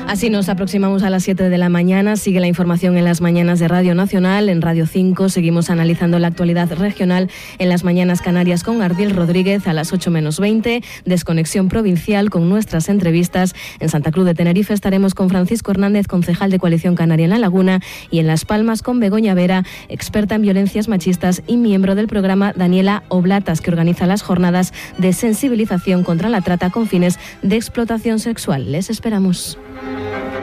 Así nos aproximamos a las 7 de la mañana. Sigue la información en las mañanas de Radio Nacional. En Radio 5 seguimos analizando la actualidad regional en las mañanas canarias con Ardiel Rodríguez a las 8 menos 20. Desconexión provincial con nuestras entrevistas. En Santa Cruz de Tenerife estaremos con Francisco Hernández, concejal de Coalición Canaria en La Laguna, y en Las Palmas con Begoña Vera, experta en violencias machistas y miembro del programa Daniela Oblatas, que organiza las jornadas de sensibilización contra la trata con fines de explotación sexual. Les esperamos.